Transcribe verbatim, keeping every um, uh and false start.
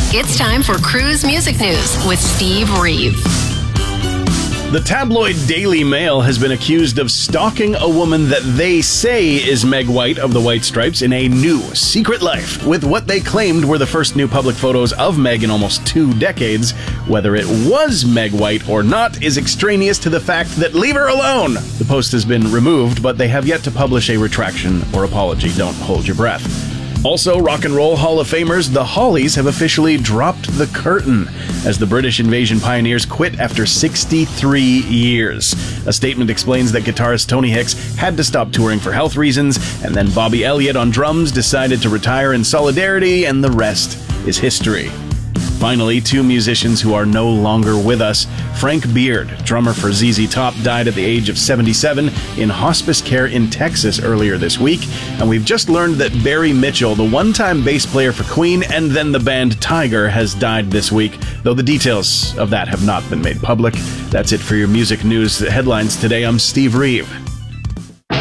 It's time for Cruise Music News with Steve Reeve. The tabloid Daily Mail has been accused of stalking a woman that they say is Meg White of the White Stripes in a new secret life, with what they claimed were the first new public photos of Meg in almost two decades. Whether it was Meg White or not is extraneous to the fact that leave her alone. The post has been removed, but they have yet to publish a retraction or apology. Don't hold your breath. Also, Rock and Roll Hall of Famers, the Hollies, have officially dropped the curtain as the British invasion pioneers quit after sixty-three years. A statement explains that guitarist Tony Hicks had to stop touring for health reasons, and then Bobby Elliott on drums decided to retire in solidarity, and the rest is history. Finally, two musicians who are no longer with us. Frank Beard, drummer for Z Z Top, died at the age of seventy-seven in hospice care in Texas earlier this week. And we've just learned that Barry Mitchell, the one-time bass player for Queen and then the band Tiger, has died this week, though the details of that have not been made public. That's it for your music news headlines today. I'm Steve Reeve.